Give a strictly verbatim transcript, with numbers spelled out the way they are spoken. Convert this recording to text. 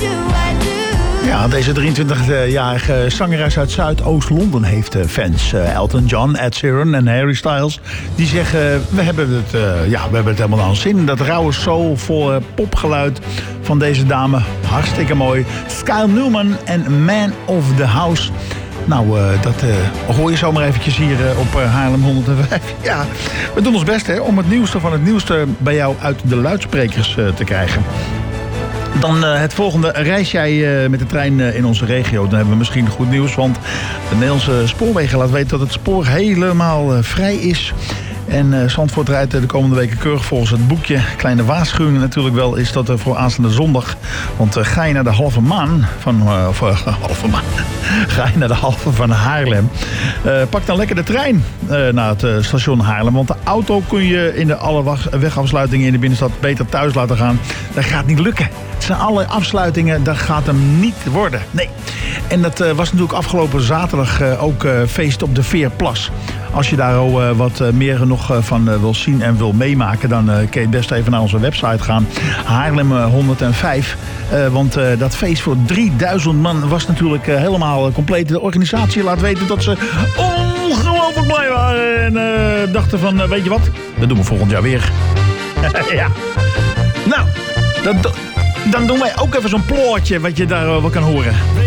Ja, deze drieëntwintigjarige zangeres uit Zuidoost-Londen heeft fans. Uh, Elton John, Ed Sheeran en Harry Styles. Die zeggen, we hebben het, uh, ja, we hebben het helemaal aan ons zin. Dat rauwe, soulvolle popgeluid van deze dame. Hartstikke mooi. Kyle Newman en Man of the House. Nou, uh, dat uh, hoor je zomaar eventjes hier uh, op uh, Haarlem honderdvijf. Ja, we doen ons best hè, om het nieuwste van het nieuwste bij jou uit de luidsprekers uh, te krijgen. Dan uh, het volgende. Reis jij uh, met de trein uh, in onze regio, dan hebben we misschien goed nieuws. Want de Nederlandse spoorwegen laat weten dat het spoor helemaal uh, vrij is. En uh, Zandvoort rijdt uh, de komende weken keurig volgens het boekje. Kleine waarschuwing natuurlijk wel is dat uh, voor aanstaande zondag. Want uh, ga je naar de halve maan van... Uh, of uh, halve maan. Ga je naar de halve van Haarlem. Uh, pak dan lekker de trein uh, naar het uh, station Haarlem. Want de auto kun je in de alle wegafsluitingen in de binnenstad beter thuis laten gaan. Dat gaat niet lukken. Het zijn alle afsluitingen, dat gaat hem niet worden. Nee. En dat uh, was natuurlijk afgelopen zaterdag uh, ook uh, feest op de Veerplas. Als je daar al uh, wat uh, meer nog uh, van uh, wil zien en wil meemaken, dan uh, kun je het best even naar onze website gaan. Haarlem uh, honderdvijf. Uh, want uh, dat feest voor drieduizend man was natuurlijk uh, helemaal uh, compleet. De organisatie laat weten dat ze ongelooflijk blij waren. En uh, dachten van, uh, weet je wat? Dat doen we volgend jaar weer. Ja. Nou, dat... Dan doen wij ook even zo'n plootje wat je daar uh, wel kan horen.